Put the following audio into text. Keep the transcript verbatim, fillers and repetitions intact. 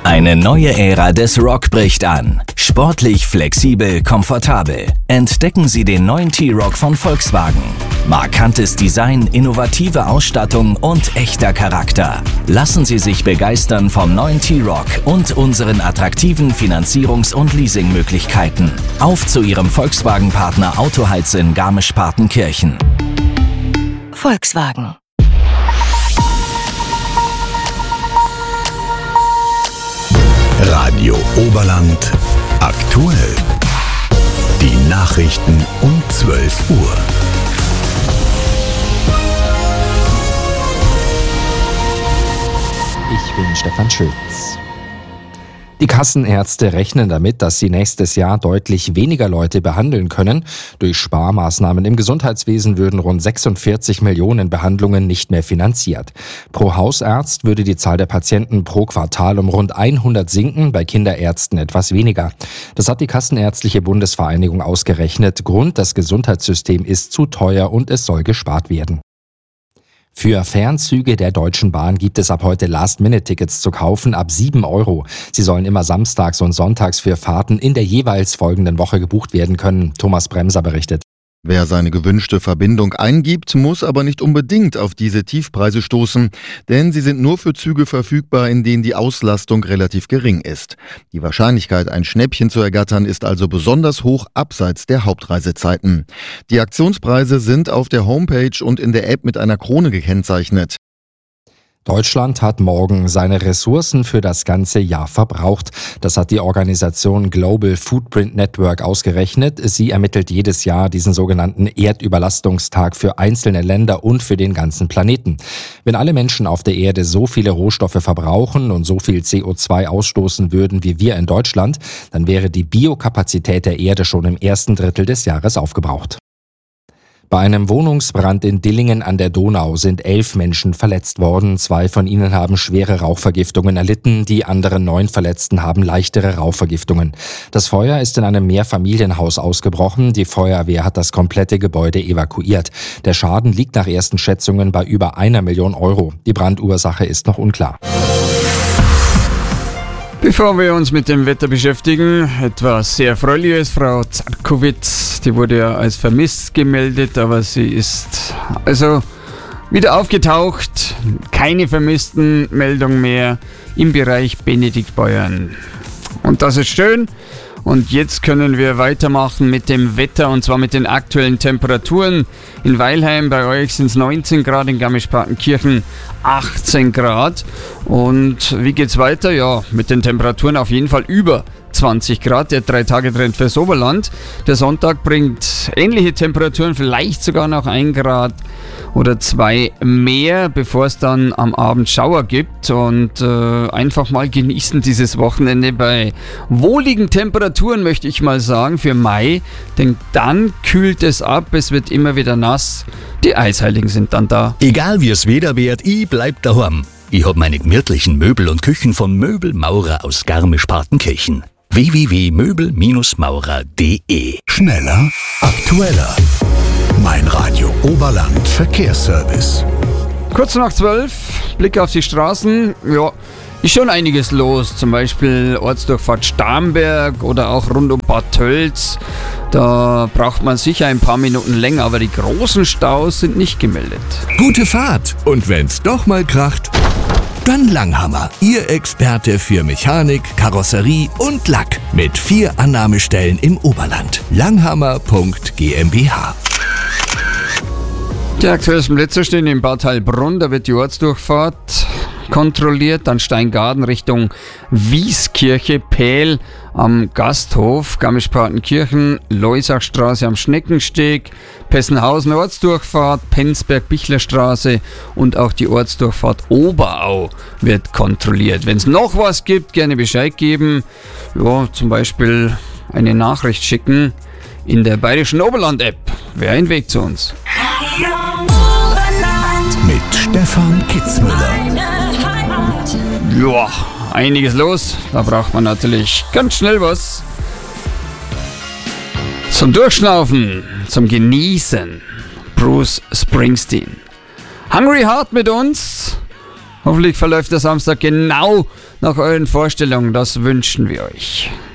Eine neue Ära des Rock bricht an. Sportlich, flexibel, komfortabel. Entdecken Sie den neuen T-Roc von Volkswagen. Markantes Design, innovative Ausstattung und echter Charakter. Lassen Sie sich begeistern vom neuen T-Roc und unseren attraktiven Finanzierungs- und Leasingmöglichkeiten. Auf zu Ihrem Volkswagen-Partner Autoheiz in Garmisch-Partenkirchen. Volkswagen. Radio Oberland aktuell. Die Nachrichten um zwölf Uhr. Ich bin Stefan Schütz. Die Kassenärzte rechnen damit, dass sie nächstes Jahr deutlich weniger Leute behandeln können. Durch Sparmaßnahmen im Gesundheitswesen würden rund sechsundvierzig Millionen Behandlungen nicht mehr finanziert. Pro Hausarzt würde die Zahl der Patienten pro Quartal um rund hundert sinken, bei Kinderärzten etwas weniger. Das hat die Kassenärztliche Bundesvereinigung ausgerechnet. Grund: das Gesundheitssystem ist zu teuer und es soll gespart werden. Für Fernzüge der Deutschen Bahn gibt es ab heute Last-Minute-Tickets zu kaufen ab sieben Euro. Sie sollen immer samstags und sonntags für Fahrten in der jeweils folgenden Woche gebucht werden können. Thomas Bremser berichtet. Wer seine gewünschte Verbindung eingibt, muss aber nicht unbedingt auf diese Tiefpreise stoßen, denn sie sind nur für Züge verfügbar, in denen die Auslastung relativ gering ist. Die Wahrscheinlichkeit, ein Schnäppchen zu ergattern, ist also besonders hoch abseits der Hauptreisezeiten. Die Aktionspreise sind auf der Homepage und in der App mit einer Krone gekennzeichnet. Deutschland hat morgen seine Ressourcen für das ganze Jahr verbraucht. Das hat die Organisation Global Footprint Network ausgerechnet. Sie ermittelt jedes Jahr diesen sogenannten Erdüberlastungstag für einzelne Länder und für den ganzen Planeten. Wenn alle Menschen auf der Erde so viele Rohstoffe verbrauchen und so viel C O zwei ausstoßen würden wie wir in Deutschland, dann wäre die Biokapazität der Erde schon im ersten Drittel des Jahres aufgebraucht. Bei einem Wohnungsbrand in Dillingen an der Donau sind elf Menschen verletzt worden. Zwei von ihnen haben schwere Rauchvergiftungen erlitten. Die anderen neun Verletzten haben leichtere Rauchvergiftungen. Das Feuer ist in einem Mehrfamilienhaus ausgebrochen. Die Feuerwehr hat das komplette Gebäude evakuiert. Der Schaden liegt nach ersten Schätzungen bei über einer Million Euro. Die Brandursache ist noch unklar. Bevor wir uns mit dem Wetter beschäftigen, etwas sehr Erfreuliches. Frau Zarkowitz, die wurde ja als vermisst gemeldet, aber sie ist also wieder aufgetaucht. Keine vermissten Meldungen mehr im Bereich Benediktbeuern. Und das ist schön. Und jetzt können wir weitermachen mit dem Wetter, und zwar mit den aktuellen Temperaturen. In Weilheim bei euch sind es neunzehn Grad, in Garmisch-Partenkirchen achtzehn Grad. Und wie geht's weiter? Ja, mit den Temperaturen auf jeden Fall über zwanzig Grad, der Drei-Tage-Trend fürs Oberland. Der Sonntag bringt ähnliche Temperaturen, vielleicht sogar noch ein Grad oder zwei mehr, bevor es dann am Abend Schauer gibt. Und äh, einfach mal genießen dieses Wochenende bei wohligen Temperaturen, möchte ich mal sagen, für Mai. Denn dann kühlt es ab, es wird immer wieder nass. Die Eisheiligen sind dann da. Egal wie es Wetter wird, ich bleib daheim. Ich hab meine gemütlichen Möbel und Küchen von Möbelmaurer aus Garmisch-Partenkirchen. w w w punkt möbel maurer punkt d e. Schneller, aktueller. Mein Radio Oberland Verkehrsservice. Kurz nach zwölf, Blick auf die Straßen. Ja, ist schon einiges los. Zum Beispiel Ortsdurchfahrt Starnberg oder auch rund um Bad Tölz. Da braucht man sicher ein paar Minuten länger, aber die großen Staus sind nicht gemeldet. Gute Fahrt. Und wenn's doch mal kracht, dann Langhammer. Ihr Experte für Mechanik, Karosserie und Lack. Mit vier Annahmestellen im Oberland. langhammer punkt g m b h. Die aktuellsten Blitzer stehen in Bad Heilbrunn. Da wird die Ortsdurchfahrt kontrolliert. Dann Steingaden Richtung Wieskirche, Pähl am Gasthof, Garmisch-Partenkirchen, Leusachstraße am Schneckensteg, Pessenhausen Ortsdurchfahrt, Penzberg-Bichlerstraße und auch die Ortsdurchfahrt Oberau wird kontrolliert. Wenn es noch was gibt, gerne Bescheid geben. Ja, zum Beispiel eine Nachricht schicken in der Bayerischen Oberland-App. Wäre ein Weg zu uns. Mit Stefan Kitzmüller. Ja, einiges los. Da braucht man natürlich ganz schnell was zum Durchschnaufen, zum Genießen. Bruce Springsteen. Hungry Heart mit uns. Hoffentlich verläuft der Samstag genau nach euren Vorstellungen. Das wünschen wir euch.